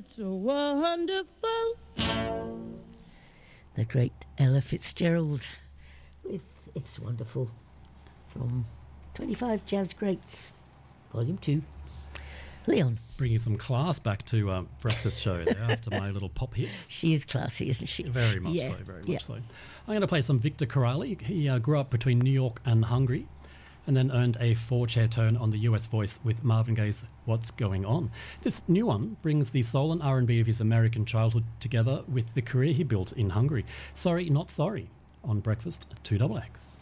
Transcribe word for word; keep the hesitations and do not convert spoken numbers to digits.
it's so wonderful. The great Ella Fitzgerald with It's Wonderful from twenty-five Jazz Greats, Volume two. Leon. Bringing some class back to uh, Breakfast Show there after my little pop hits. She is classy, isn't she? Very much yeah. so, very much yeah. so. I'm going to play some Victor Corali. He uh, grew up between New York and Hungary and then earned a four-chair turn on the U S Voice with Marvin Gaye's What's Going On. This new one brings the soul and R and B of his American childhood together with the career he built in Hungary. Sorry, Not Sorry on Breakfast two X X.